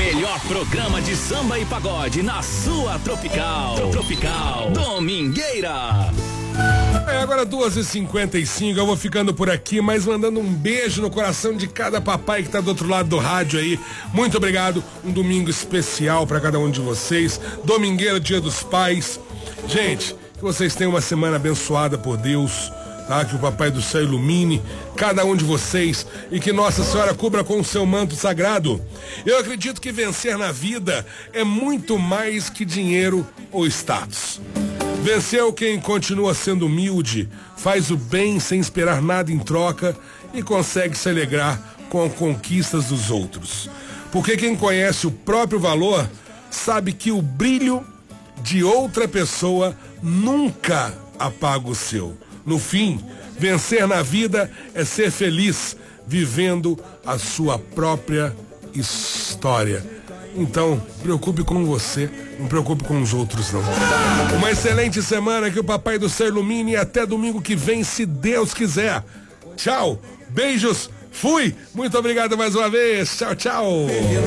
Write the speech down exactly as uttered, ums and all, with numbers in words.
melhor programa de samba e pagode na sua Tropical. Tropical Domingueira. É agora duas e cinquenta e cinco, eu vou ficando por aqui, mas mandando um beijo no coração de cada papai que tá do outro lado do rádio aí. Muito obrigado, um domingo especial para cada um de vocês. Domingueira, Dia dos Pais. Gente, que vocês tenham uma semana abençoada por Deus, tá? Que o Papai do Céu ilumine cada um de vocês e que Nossa Senhora cubra com o seu manto sagrado. Eu acredito que vencer na vida é muito mais que dinheiro ou status. Venceu quem continua sendo humilde, faz o bem sem esperar nada em troca e consegue se alegrar com as conquistas dos outros. Porque quem conhece o próprio valor sabe que o brilho de outra pessoa nunca apaga o seu. No fim, vencer na vida é ser feliz, vivendo a sua própria história. Então, preocupe com você, não preocupe com os outros, não. Uma excelente semana, que o Papai do Céu ilumine e até domingo que vem, se Deus quiser. Tchau, beijos, fui, muito obrigado mais uma vez, tchau, tchau.